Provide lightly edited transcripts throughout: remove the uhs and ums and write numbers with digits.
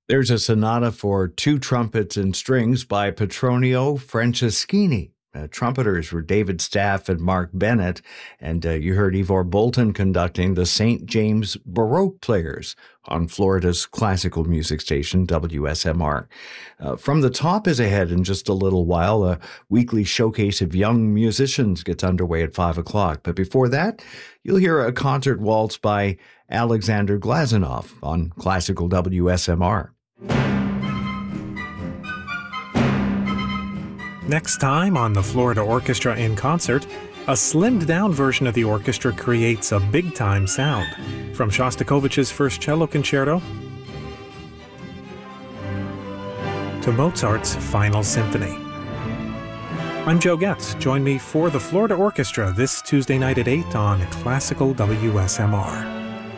There's a sonata for two trumpets and strings by Petronio Franceschini. Trumpeters were David Staff and Mark Bennett, and you heard Ivor Bolton conducting the St. James Baroque Players on Florida's classical music station, WSMR. From the Top is ahead in just a little while. A weekly showcase of young musicians gets underway at 5 o'clock. But before that, you'll hear a concert waltz by Alexander Glazunov on classical WSMR. Next time on the Florida Orchestra in Concert, a slimmed-down version of the orchestra creates a big-time sound. From Shostakovich's First Cello Concerto to Mozart's Final Symphony. I'm Joe Getz. Join me for the Florida Orchestra this Tuesday night at 8 on Classical WSMR.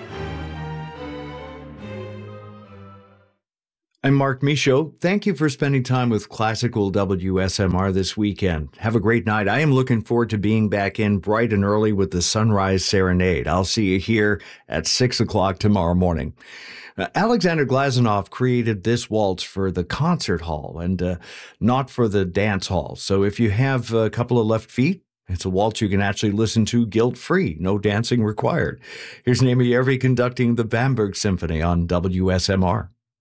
I'm Mark Michaud. Thank you for spending time with Classical WSMR this weekend. Have a great night. I am looking forward to being back in bright and early with the Sunrise Serenade. I'll see you here at 6 o'clock tomorrow morning. Alexander Glazunov created this waltz for the concert hall and not for the dance hall. So if you have a couple of left feet, it's a waltz you can actually listen to guilt-free, no dancing required. Here's Naomi Järvi conducting the Bamberg Symphony on WSMR.